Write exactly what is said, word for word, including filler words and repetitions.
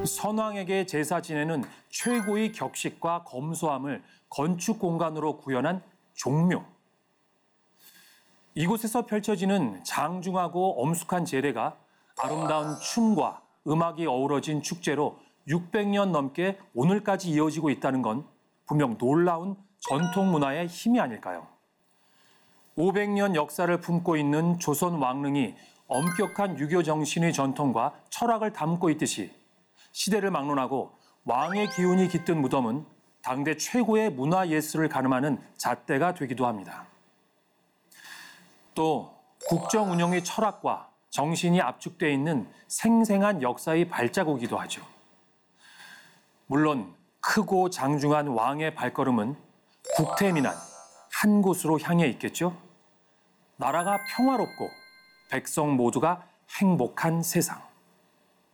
선왕에게 제사 지내는 최고의 격식과 검소함을 건축 공간으로 구현한 종묘. 이곳에서 펼쳐지는 장중하고 엄숙한 제례가 아름다운 춤과 음악이 어우러진 축제로 육백 년 넘게 오늘까지 이어지고 있다는 건 분명 놀라운 전통 문화의 힘이 아닐까요? 오백 년 역사를 품고 있는 조선 왕릉이 엄격한 유교 정신의 전통과 철학을 담고 있듯이 시대를 막론하고 왕의 기운이 깃든 무덤은 당대 최고의 문화예술을 가늠하는 잣대가 되기도 합니다. 또 국정 운영의 철학과 정신이 압축되어 있는 생생한 역사의 발자국이기도 하죠. 물론 크고 장중한 왕의 발걸음은 국태민안, 한 곳으로 향해 있겠죠. 나라가 평화롭고 백성 모두가 행복한 세상.